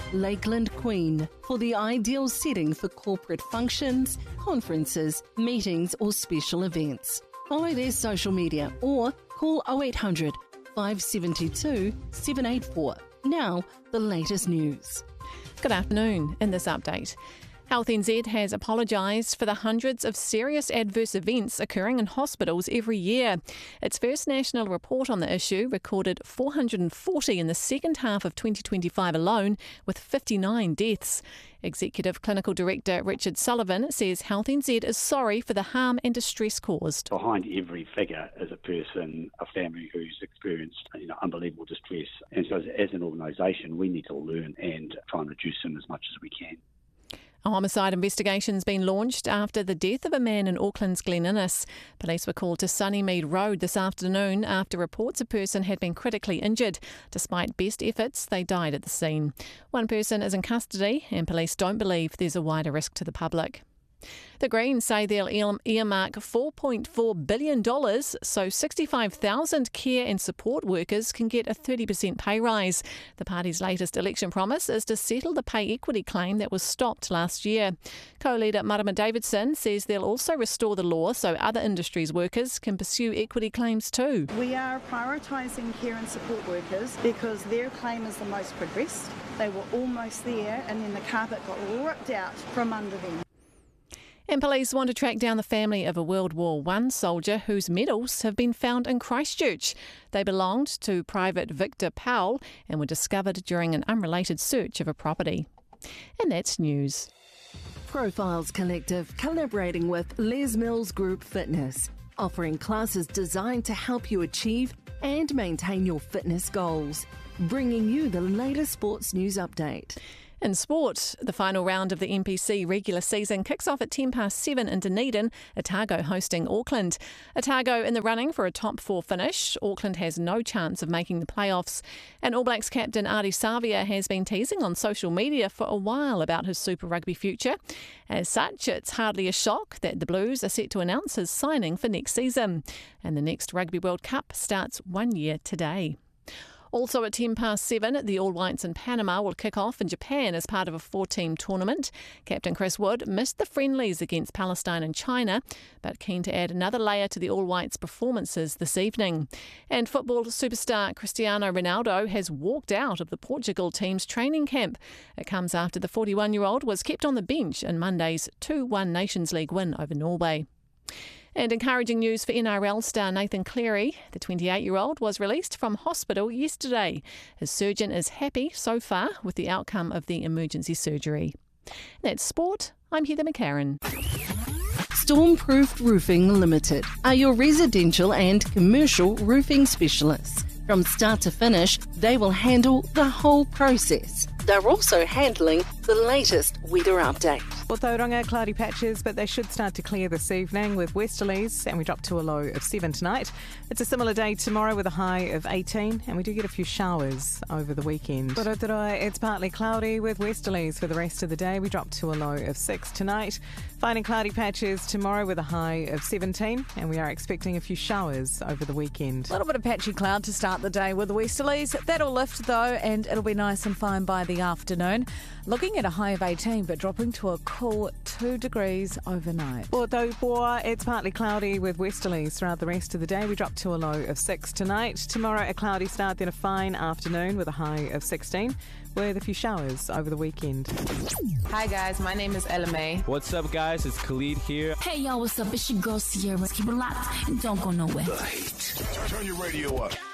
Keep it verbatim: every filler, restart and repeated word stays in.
Lakeland Queen for the ideal setting for corporate functions, conferences, meetings or special events. Follow their social media or call oh eight hundred, five seven two, seven eight four. Now, the latest news. Good afternoon. In this update, Health N Z has apologised for the hundreds of serious adverse events occurring in hospitals every year. Its first national report on the issue recorded four hundred forty in the second half of twenty twenty-five alone, with fifty-nine deaths. Executive Clinical Director Richard Sullivan says Health N Z is sorry for the harm and distress caused. Behind every figure is a person, a family who's experienced you know, unbelievable distress. And so as, as an organisation, we need to learn and try and reduce them as much as we can. A homicide investigation's been launched after the death of a man in Auckland's Glen Innes. Police were called to Sunnymead Road this afternoon after reports a person had been critically injured. Despite best efforts, they died at the scene. One person is in custody and police don't believe there's a wider risk to the public. The Greens say they'll earmark four point four billion dollars so sixty-five thousand care and support workers can get a thirty percent pay rise. The party's latest election promise is to settle the pay equity claim that was stopped last year. Co-leader Marama Davidson says they'll also restore the law so other industries' workers can pursue equity claims too. We are prioritising care and support workers because their claim is the most progressed. They were almost there and then the carpet got ripped out from under them. And police want to track down the family of a World War One soldier whose medals have been found in Christchurch. They belonged to Private Victor Powell and were discovered during an unrelated search of a property. And that's news. Profiles Collective collaborating with Les Mills Group Fitness, offering classes designed to help you achieve and maintain your fitness goals. Bringing you the latest sports news update. In sport, the final round of the N P C regular season kicks off at ten past seven in Dunedin, Otago hosting Auckland. Otago in the running for a top four finish. Auckland has no chance of making the playoffs. And All Blacks captain Ardie Savea has been teasing on social media for a while about his Super Rugby future. As such, it's hardly a shock that the Blues are set to announce his signing for next season. And the next Rugby World Cup starts one year today. Also at ten past seven, the All Whites in Panama will kick off in Japan as part of a four-team tournament. Captain Chris Wood missed the friendlies against Palestine and China, but keen to add another layer to the All Whites' performances this evening. And football superstar Cristiano Ronaldo has walked out of the Portugal team's training camp. It comes after the forty-one-year-old was kept on the bench in Monday's two one Nations League win over Norway. And encouraging news for N R L star Nathan Cleary. The twenty-eight-year-old was released from hospital yesterday. His surgeon is happy so far with the outcome of the emergency surgery. That's sport. I'm Heather McCarran. Stormproof Roofing Limited are your residential and commercial roofing specialists. From start to finish, they will handle the whole process. They're also handling the latest weather update. Well, Tauranga, cloudy patches, but they should start to clear this evening with westerlies, and we drop to a low of seven tonight. It's a similar day tomorrow with a high of eighteen, and we do get a few showers over the weekend. Rotorua, it's partly cloudy with westerlies for the rest of the day. We drop to a low of six tonight. Finding cloudy patches tomorrow with a high of seventeen, and we are expecting a few showers over the weekend. A little bit of patchy cloud to start the day with the westerlies. That'll lift though, and it'll be nice and fine by the afternoon. Looking at a high of eighteen, but dropping to a cool two degrees overnight. For Taupua, it's partly cloudy with westerlies throughout the rest of the day. We drop to a low of six tonight. Tomorrow, a cloudy start, then a fine afternoon with a high of sixteen, with a few showers over the weekend. Hi guys, my name is Ella May. What's up guys, it's Khalid here. Hey y'all, what's up? It's your girl Sierra. Keep it locked and don't go nowhere. The Heat. Turn your radio up.